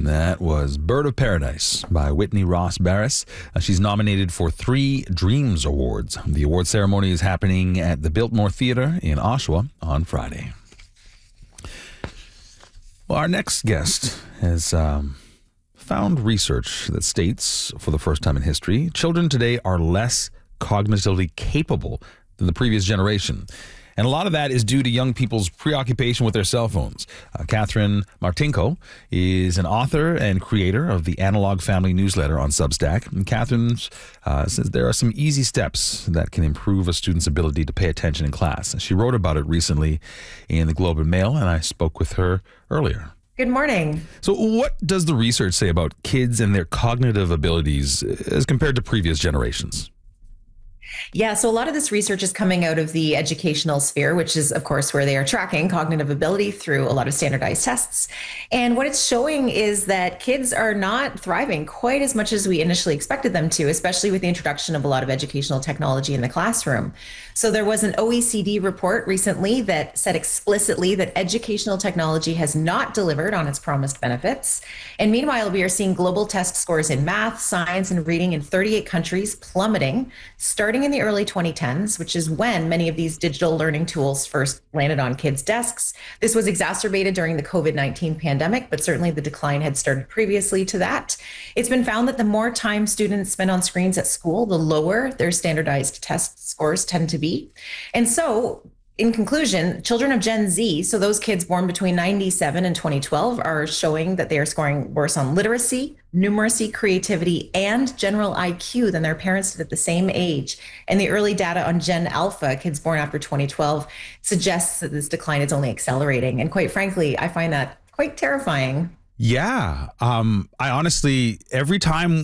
That was Bird of Paradise by Whitney Ross Barris. She's nominated for 3 Dreams Awards. The award ceremony is happening at the Biltmore Theatre in Oshawa on Friday. Well, our next guest has found research that states, for the first time in history, children today are less cognitively capable than the previous generation. And a lot of that is due to young people's preoccupation with their cell phones. Catherine Martinko is an author and creator of the Analog Family newsletter on Substack. And Catherine says there are some easy steps that can improve a student's ability to pay attention in class. She wrote about it recently in the Globe and Mail, and I spoke with her earlier. Good morning. So what does the research say about kids and their cognitive abilities as compared to previous generations? Yeah, so a lot of this research is coming out of the educational sphere, which is, of course, where they are tracking cognitive ability through a lot of standardized tests. And what it's showing is that kids are not thriving quite as much as we initially expected them to, especially with the introduction of a lot of educational technology in the classroom. So there was an OECD report recently that said explicitly that educational technology has not delivered on its promised benefits. And meanwhile, we are seeing global test scores in math, science, and reading in 38 countries plummeting, starting in the early 2010s, which is when many of these digital learning tools first landed on kids' desks. This was exacerbated during the COVID-19 pandemic, but certainly the decline had started previously to that. It's been found that the more time students spend on screens at school, the lower their standardized test scores tend to be. And so, in conclusion, children of Gen Z, so those kids born between 97 and 2012, are showing that they are scoring worse on literacy, numeracy, creativity, and general IQ than their parents did at the same age. And the early data on Gen Alpha, kids born after 2012, suggests that this decline is only accelerating. And quite frankly, I find that quite terrifying. Yeah. I honestly, every time